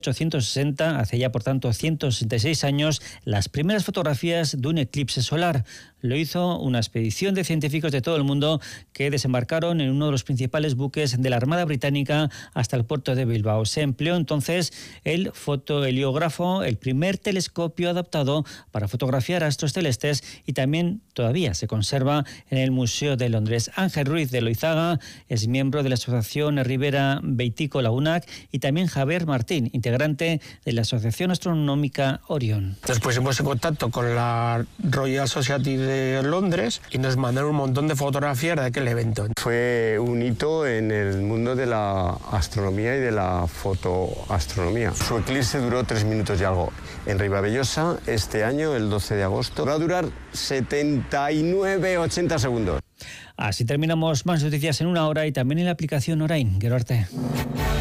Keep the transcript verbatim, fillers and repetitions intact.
ochocientos sesenta, hace ya por tanto ciento sesenta y seis años, las primeras fotografías de un eclipse solar. Lo hizo una expedición de científicos de todo el mundo que desembarcaron en uno de los principales buques de la Armada Británica hasta el puerto de Bilbao. Se empleó entonces el fotoheliógrafo, el primer telescopio adaptado para fotografiar astros celestes, y también todavía se conserva en el Museo de Londres. Ángel Ruiz de Loizaga es miembro de la Asociación Ribera Beitico-La U N A C, y también Javier Martín, integrante de la Asociación Astronómica Orión. Nos pusimos en contacto con la Royal Society de Londres y nos mandaron un montón de fotografías de aquel evento. Fue un hito en el mundo de la astronomía y de la fotoastronomía. Su eclipse duró tres minutos y algo. En Ribavellosa, este año, el doce de agosto, va a durar setenta y nueve a ochenta segundos. Así terminamos. Más noticias en una hora y también en la aplicación Orain. Gero arte.